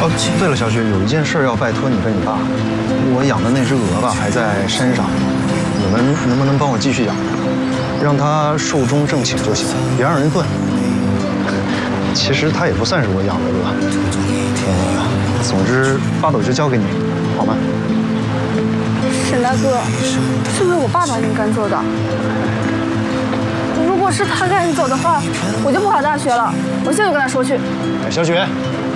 哦，对了，小雪，有一件事要拜托你跟你爸。我养的那只鹅吧还在山上，你们能不能帮我继续养？让它寿终正寝就行，别让人炖。其实它也不算是我养的鹅。总之八斗就交给你，好吗？ 沈大哥，是不是我爸把你赶走的？如果是他赶你走的话，我就不考大学了。我现在就跟他说去。 哎，小雪，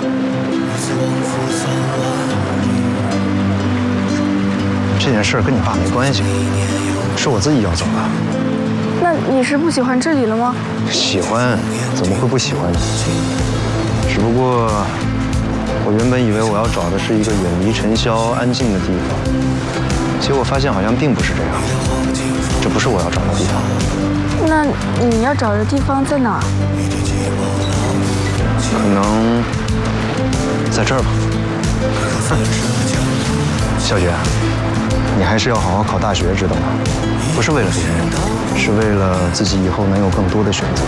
这件事跟你爸没关系，是我自己要走的。 那你是不喜欢这里了吗？ 喜欢，怎么会不喜欢呢？只不过，我原本以为我要找的是一个远离尘嚣、安静的地方，结果发现好像并不是这样。这不是我要找的地方。 那你要找的地方在哪？ 可能在这儿吧。小雪，你还是要好好考大学，知道吗？不是为了别人，是为了自己以后能有更多的选择。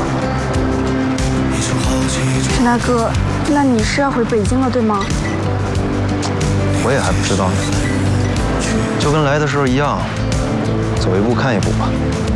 陈大哥，那你是要回北京了，对吗？ 我也还不知道呢，就跟来的时候一样，走一步看一步吧。